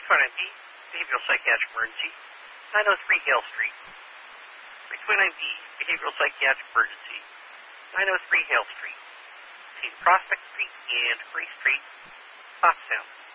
629B, Behavioral Psychiatric Emergency, 903 Hale Street. 629B, Behavioral Psychiatric Emergency, 903 Hale Street, between Prospect Street and Gray Street, Pottstown.